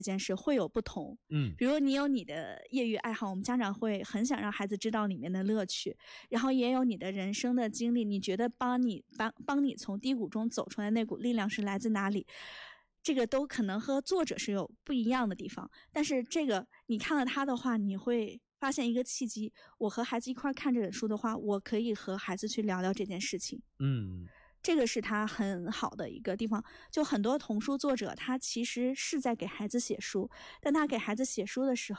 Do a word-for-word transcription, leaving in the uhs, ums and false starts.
件事会有不同。 嗯， 比如你有你的业余爱好，我们家长会很想让孩子知道里面的乐趣，然后也有你的人生的经历，你觉得帮你帮帮你从低谷中走出来那股力量是来自哪里？这个都可能和作者是有不一样的地方，但是这个你看了他的话，你会发现一个契机，我和孩子一块看这本书的话，我可以和孩子去聊聊这件事情。 嗯， 这个是他很好的一个地方。就很多童书作者他其实是在给孩子写书，但他给孩子写书的时候